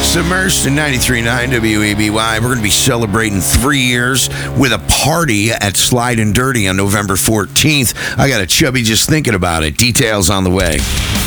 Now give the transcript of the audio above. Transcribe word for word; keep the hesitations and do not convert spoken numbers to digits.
Submersed in ninety-three point nine W A B Y. We're going to be celebrating three years with a party at Slide and Dirty on November fourteenth. I got a chubby just thinking about it. Details on the way.